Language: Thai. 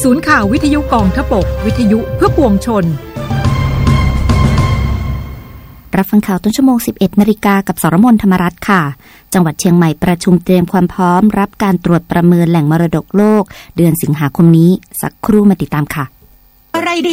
ศูนย์ข่าววิทยุกองทพบกวิทยุเพื่อปวงชนรับฟังข่าวต้นชั่วโมง 11 นาฬิกากับสรมนธรรมรัตน์ค่ะจังหวัดเชียงใหม่ประชุมเตรียมความพร้อมรับการตรวจประเมินแหล่งมรดกโลกเดือนสิงหาคมนี้สักครู่มาติดตามค่ะอะไรดี